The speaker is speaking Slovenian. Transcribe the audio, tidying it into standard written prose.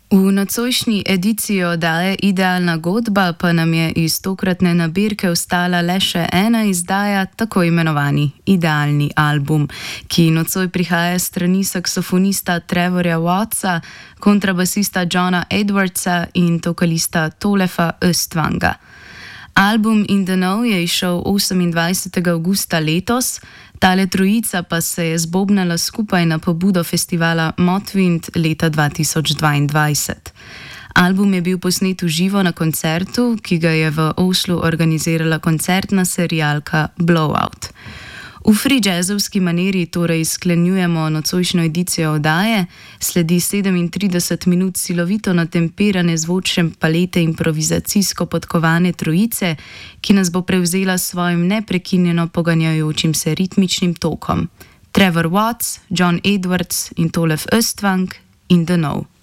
V nocojšnji ediciji oddaje Idealna godba pa nam je iz tokratne nabirke ostala le še ena izdaja, tako imenovani Idealni album, ki nocoj prihaja strani saksofonista Trevorja Wattsa, kontrabasista Johna Edwardsa in vokalista Tolefa Östvanga. Album In The Know je izšel 28. avgusta letos, tale trojica pa se je zbobnala skupaj na pobudo festivala Motwind leta 2022. Album je bil posnet v živo na koncertu, ki ga je v Oslu organizirala koncertna serialka Blowout. V free jazzovski maniri torej sklenjujemo nocojšnjo edicijo oddaje, sledi 37 minut silovito natemperane zvočne palete improvizacijsko podkovane trojice, ki nas bo prevzela s svojim neprekinjeno poganjajočim se ritmičnim tokom. Trevor Watts, John Edwards in Tolef Östvang, In The Know.